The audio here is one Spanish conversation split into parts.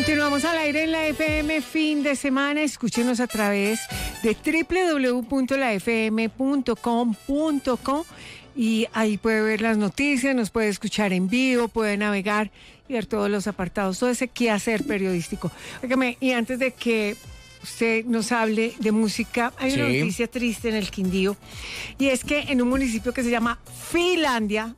Continuamos al aire en la FM fin de semana. Escúchenos a través de www.lafm.com.co y ahí puede ver las noticias, nos puede escuchar en vivo, puede navegar y ver todos los apartados, todo ese quehacer periodístico. Óigame, y antes de que usted nos hable de música, hay una noticia triste en el Quindío, y es que en un municipio que se llama Finlandia,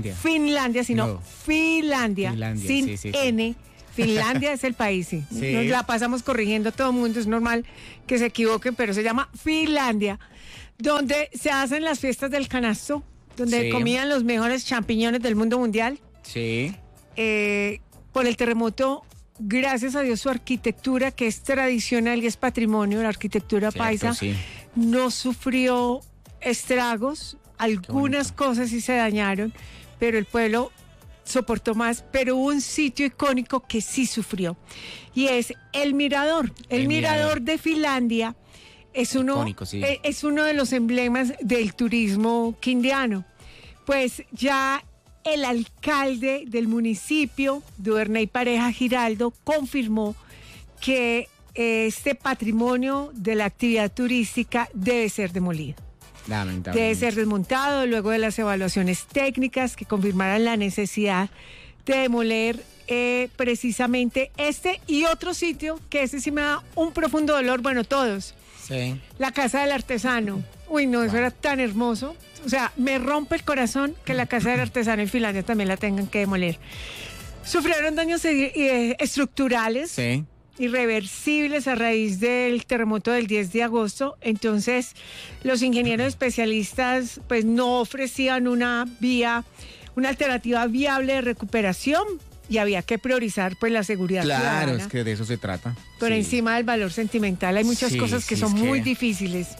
sino Finlandia, sin N. Finlandia es el país, sí. Nos la pasamos corrigiendo a todo el mundo, es normal que se equivoquen, pero se llama Finlandia, donde se hacen las fiestas del canasto, donde comían los mejores champiñones del mundo mundial. Sí. Por el terremoto, gracias a Dios, su arquitectura, que es tradicional y es patrimonio, la arquitectura paisa, no sufrió estragos. Algunas cosas sí se dañaron, pero el pueblo soportó más. Pero hubo un sitio icónico que sí sufrió, y es el Mirador. El Mirador de Finlandia es uno de los emblemas del turismo quindiano. Pues ya el alcalde del municipio, Duvernay Pareja Giraldo, confirmó que este patrimonio de la actividad turística debe ser demolido. Debe ser desmontado luego de las evaluaciones técnicas que confirmaran la necesidad de demoler precisamente este y otro sitio, que ese sí me da un profundo dolor, bueno, todos. Sí. La Casa del Artesano. Uy, no, eso era tan hermoso. O sea, me rompe el corazón que la Casa del Artesano en Finlandia también la tengan que demoler. Sufrieron daños estructurales. Sí. Irreversibles a raíz del terremoto del 10 de agosto. Entonces, los ingenieros especialistas pues no ofrecían una alternativa viable de recuperación, y había que priorizar pues la seguridad ciudadana. Claro, es que de eso se trata. Por encima del valor sentimental. Hay muchas cosas que son muy difíciles.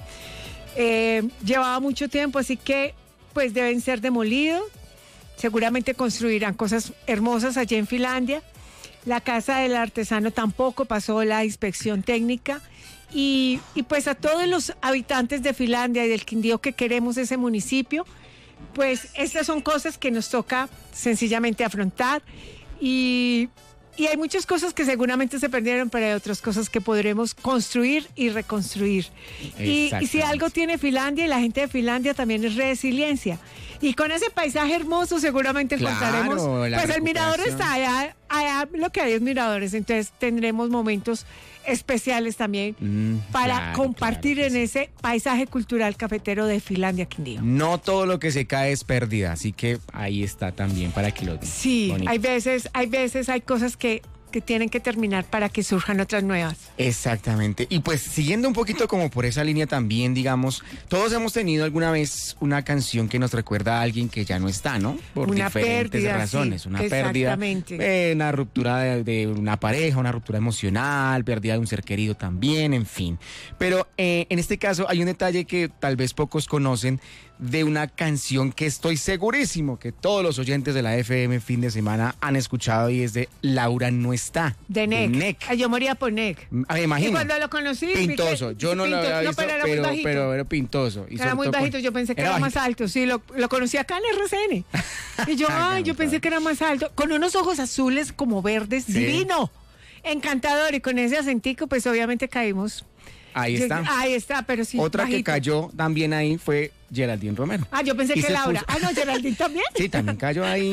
Llevaba mucho tiempo, así que pues deben ser demolidos. Seguramente construirán cosas hermosas allá en Finlandia. La Casa del Artesano tampoco pasó la inspección técnica. Y pues a todos los habitantes de Finlandia y del Quindío que queremos ese municipio, pues estas son cosas que nos toca sencillamente afrontar. Y hay muchas cosas que seguramente se perdieron, pero hay otras cosas que podremos construir y reconstruir. Y si algo tiene Finlandia y la gente de Finlandia también es resiliencia. Y con ese paisaje hermoso seguramente encontraremos, pues el mirador está allá, lo que hay es miradores, entonces tendremos momentos especiales también para compartir en ese paisaje cultural cafetero de Finlandia, Quindío. No todo lo que se cae es pérdida, así que ahí está también para que lo digan. Sí, hay veces hay cosas que tienen que terminar para que surjan otras nuevas. Exactamente. Y pues siguiendo un poquito como por esa línea también, digamos, todos hemos tenido alguna vez una canción que nos recuerda a alguien que ya no está, ¿no? Por una diferentes pérdida, razones. sí, una pérdida, una ruptura de una pareja, una ruptura emocional, pérdida de un ser querido también, en fin. Pero en este caso hay un detalle que tal vez pocos conocen de una canción que estoy segurísimo que todos los oyentes de la FM fin de semana han escuchado, y es de Laura no está. De Nek. Ay, yo moría por Nek. Me imagino. Y cuando lo conocí, pintoso. Yo no lo había visto, pero era pintoso. Y era muy bajito, yo pensé que era más alto. Sí, lo conocí acá en RCN. Y yo, yo pensé que era más alto. Con unos ojos azules como verdes, divino. Encantador. Y con ese acentico, pues obviamente caímos. Ahí está, pero sí. Otra bajito. que cayó también ahí fue Geraldine Romero. Yo pensé que Laura. No, Geraldine también. Sí, también cayó ahí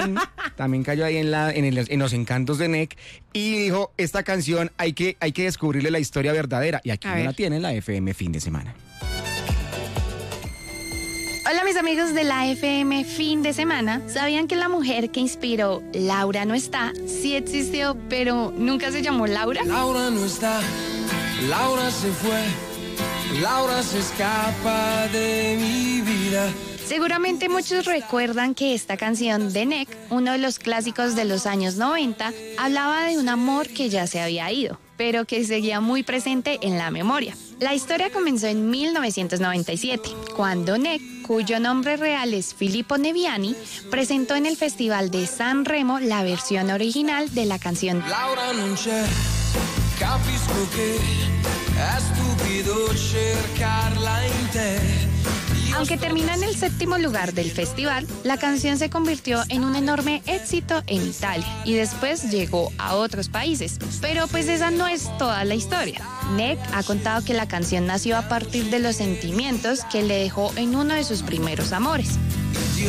en los encantos de Nek, y dijo, esta canción hay que descubrirle la historia verdadera, y aquí no la tiene en la FM fin de semana. Hola mis amigos de la FM fin de semana. ¿Sabían que la mujer que inspiró Laura no está sí existió, pero nunca se llamó Laura? Laura no está, Laura se fue, Laura se escapa de mi vida. Seguramente muchos recuerdan que esta canción de Nek, uno de los clásicos de los años 90, hablaba de un amor que ya se había ido, pero que seguía muy presente en la memoria. La historia comenzó en 1997, cuando Nek, cuyo nombre real es Filippo Neviani, presentó en el Festival de San Remo la versión original de la canción. Laura non c'è, capisco che è stupido cercarla in te. Aunque terminó en el 7º lugar del festival, la canción se convirtió en un enorme éxito en Italia y después llegó a otros países. Pero pues esa no es toda la historia. Nek ha contado que la canción nació a partir de los sentimientos que le dejó en uno de sus primeros amores.